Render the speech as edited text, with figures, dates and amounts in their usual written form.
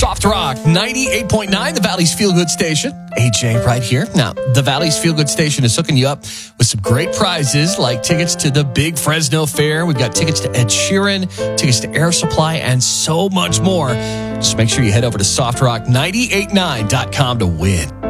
Soft Rock 98.9, the Valley's Feel Good Station. AJ right here. Now, the Valley's Feel Good Station is hooking you up with some great prizes like tickets to the Big Fresno Fair. We've got tickets to Ed Sheeran, tickets to Air Supply, and so much more. Just make sure you head over to softrock989.com to win.